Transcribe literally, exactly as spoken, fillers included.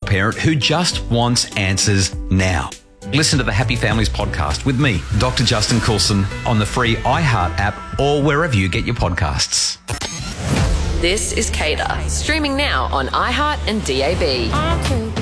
parent who just wants answers now. Listen to the Happy Families podcast with me, Doctor Justin Coulson, on the free iHeart app or wherever you get your podcasts. This is Cater, streaming now on iHeart and D A B.